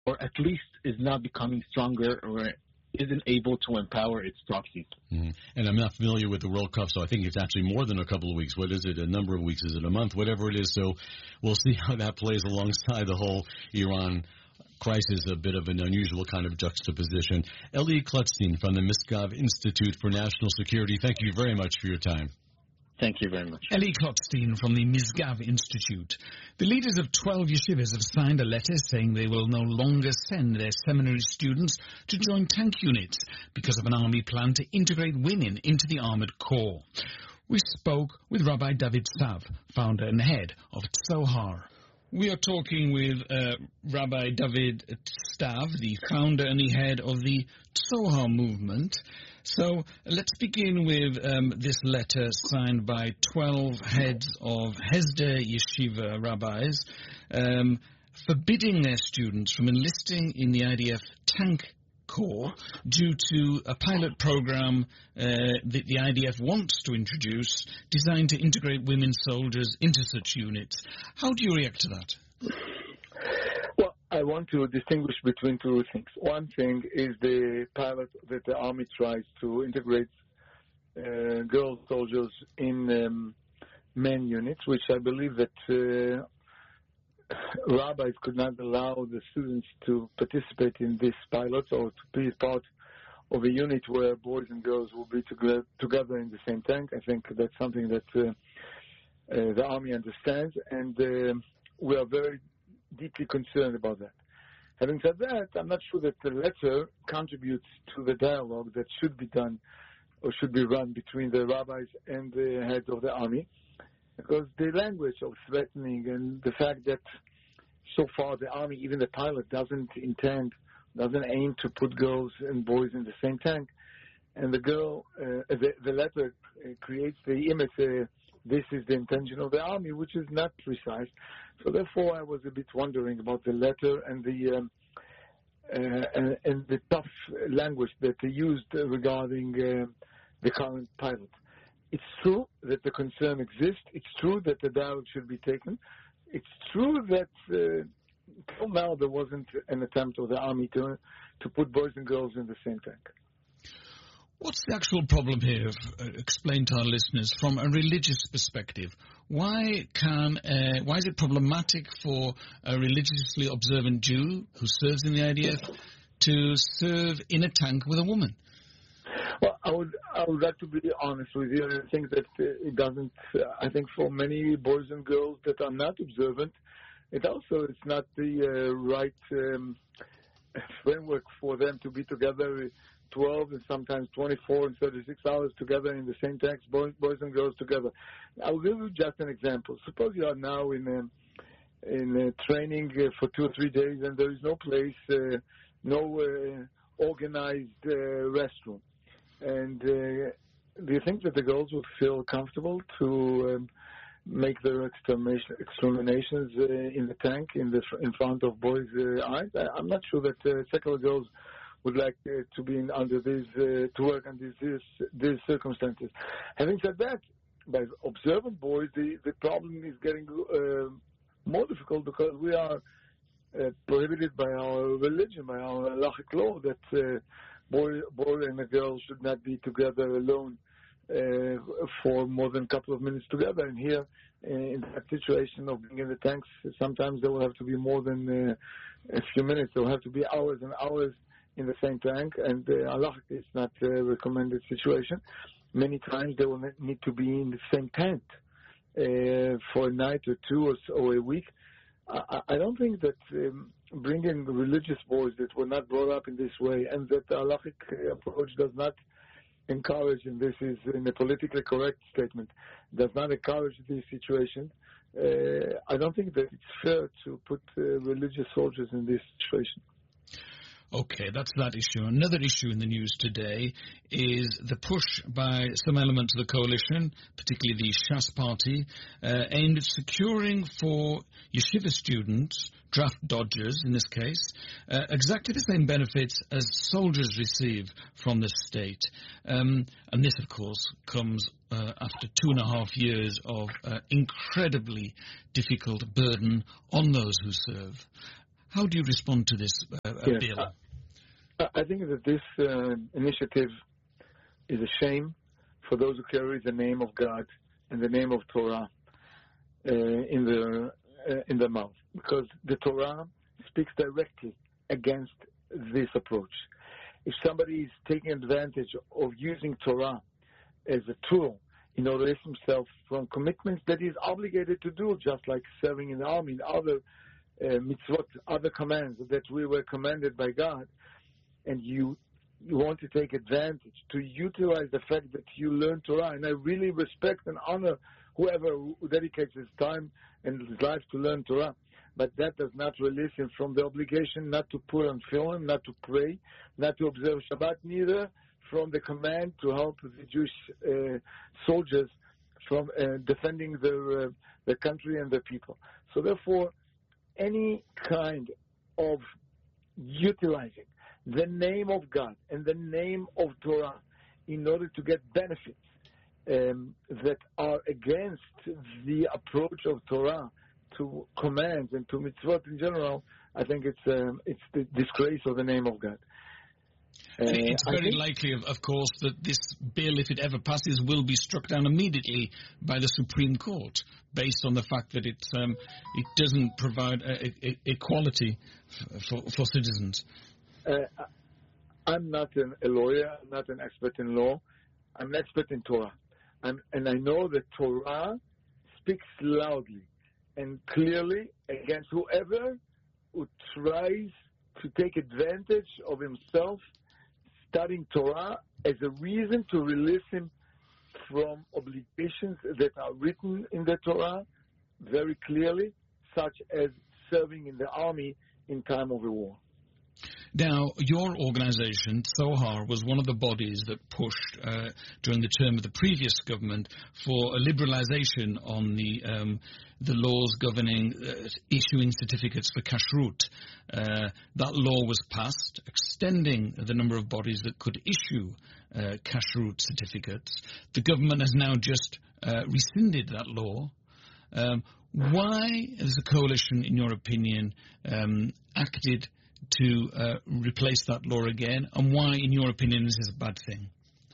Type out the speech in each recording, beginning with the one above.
or at least is not becoming stronger or isn't able to empower its proxies. And I'm not familiar with the World Cup, so I think it's actually more than a couple of weeks. What is it? A number of weeks? Is it a month? Whatever it is. So we'll see how that plays alongside the whole Iran crisis, a bit of an unusual kind of juxtaposition. Eli Klutzstein from the Misgav Institute for National Security, thank you very much for your time. Thank you very much. Eli Klutzstein from the Misgav Institute. The leaders of 12 yeshivas have signed a letter saying they will no longer send their seminary students to join tank units because of an army plan to integrate women into the armored corps. We spoke with Rabbi David Stav, founder and head of Tzohar. We are talking with Rabbi David Stav, the founder and the head of the Tzohar movement. So let's begin with this letter signed by 12 heads of Hesder Yeshiva rabbis, forbidding their students from enlisting in the IDF tank corps due to a pilot program that the IDF wants to introduce, designed to integrate women soldiers into such units. How do you react to that? Well, I want to distinguish between two things. One thing is the pilot that the Army tries to integrate girl soldiers in men units, which I believe that rabbis could not allow the students to participate in this pilot or to be part of a unit where boys and girls will be together in the same tank. I think that's something that the Army understands, and we are very deeply concerned about that. Having said that, I'm not sure that the letter contributes to the dialogue that should be done or should be run between the rabbis and the heads of the Army, because the language of threatening and the fact that so far the Army, even the pilot, doesn't aim to put girls and boys in the same tank, and the letter creates the image this is the intention of the Army, which is not precise. So therefore, I was a bit wondering about the letter and the tough language that they used regarding the current pilot. It's true that the concern exists. It's true that the dialogue should be taken. It's true that till now there wasn't an attempt of the Army to put boys and girls in the same tank. What's the actual problem here? Explain to our listeners from a religious perspective. Why is it problematic for a religiously observant Jew who serves in the IDF to serve in a tank with a woman? Well, I would like to be honest with you. I think that it doesn't. I think for many boys and girls that are not observant, it's not the right framework for them to be together 12 and sometimes 24 and 36 hours together in the same tanks, boys and girls together. I'll give you just an example. Suppose you are now in training for 2 or 3 days, and there is no place, no organized restroom. And do you think that the girls would feel comfortable to make their exterminations in the tank in front of boys' eyes? I'm not sure that secular girls would like to be to work under these circumstances. Having said that, by observant boys, the problem is getting more difficult because we are prohibited by our religion, by our halachic law, that boy and a girl should not be together alone for more than a couple of minutes together. And here, in that situation of being in the tanks, sometimes there will have to be more than a few minutes. There will have to be hours and hours in the same tank, and halachic is not a recommended situation. Many times they will need to be in the same tent for a night or two or a week. I don't think that bringing religious boys that were not brought up in this way, and that the halachic approach does not encourage, and this is in a politically correct statement, does not encourage this situation. I don't think that it's fair to put religious soldiers in this situation. Okay, that's that issue. Another issue in the news today is the push by some elements of the coalition, particularly the Shas Party, aimed at securing for yeshiva students, draft dodgers in this case, exactly the same benefits as soldiers receive from the state. And this, of course, comes after 2.5 years of incredibly difficult burden on those who serve. How do you respond to this bill? I think that this initiative is a shame for those who carry the name of God and the name of Torah in their mouth, because the Torah speaks directly against this approach. If somebody is taking advantage of using Torah as a tool in order to release himself from commitments that he's obligated to do, just like serving in the army, and other mitzvot, other commands that we were commanded by God, and you want to take advantage, to utilize the fact that you learn Torah, and I really respect and honor whoever who dedicates his time and his life to learn Torah, but that does not release him from the obligation not to put on film, not to pray, not to observe Shabbat, neither from the command to help the Jewish soldiers from defending their country and their people. So therefore, any kind of utilizing the name of God and the name of Torah in order to get benefits that are against the approach of Torah to commands and to mitzvot in general, I think it's the disgrace of the name of God. It's very likely, of course, that this bill, if it ever passes, will be struck down immediately by the Supreme Court, based on the fact that it doesn't provide equality for citizens. I'm not a lawyer, I'm not an expert in law. I'm an expert in Torah. And I know that Torah speaks loudly and clearly against whoever who tries to take advantage of himself studying Torah as a reason to release him from obligations that are written in the Torah very clearly, such as serving in the army in time of a war. Now, your organization, Tzohar, was one of the bodies that pushed during the term of the previous government for a liberalization on the laws governing issuing certificates for kashrut. That law was passed, extending the number of bodies that could issue kashrut certificates. The government has now just rescinded that law. Why has the coalition, in your opinion, acted to replace that law again, and why, in your opinion, is this a bad thing?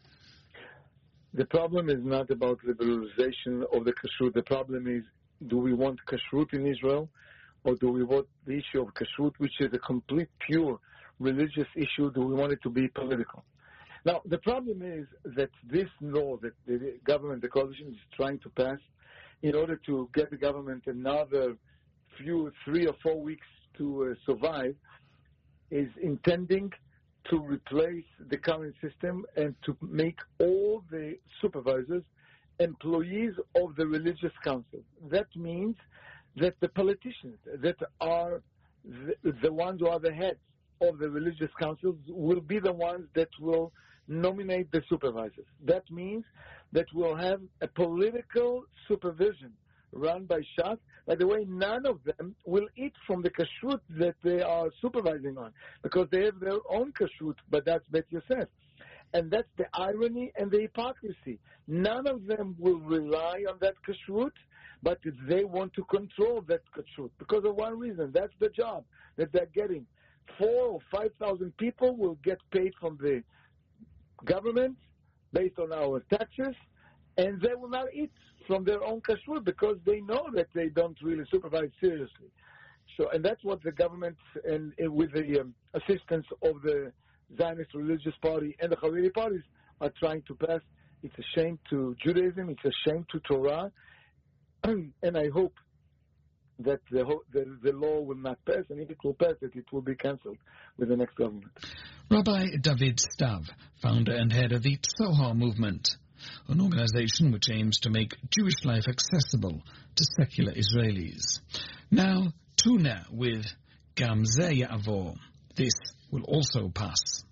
The problem is not about liberalization of the kashrut. The problem is, do we want kashrut in Israel, or do we want the issue of kashrut, which is a complete, pure religious issue, do we want it to be political? Now, the problem is that this law that the government, the coalition, is trying to pass in order to get the government another 3 or 4 weeks to survive, is intending to replace the current system and to make all the supervisors employees of the religious council. That means that the politicians that are the ones who are the heads of the religious councils will be the ones that will nominate the supervisors. That means that we'll have a political supervision run by Shas. By the way, none of them will eat from the kashrut that they are supervising on, because they have their own kashrut, but that's Bet Yosef. And that's the irony and the hypocrisy. None of them will rely on that kashrut, but they want to control that kashrut because of one reason. That's the job that they're getting. 4,000 or 5,000 people will get paid from the government based on our taxes, and they will not eat from their own kashrut because they know that they don't really supervise seriously. So, and that's what the government, and with the assistance of the Zionist Religious Party and the Haredi parties, are trying to pass. It's a shame to Judaism. It's a shame to Torah. And I hope that the law will not pass, and if it will pass, that it will be cancelled with the next government. Rabbi David Stav, founder and head of the Tzohar movement, an organization which aims to make Jewish life accessible to secular Israelis. Now, Tuna with Gam Zeh Ya'avor. This will also pass.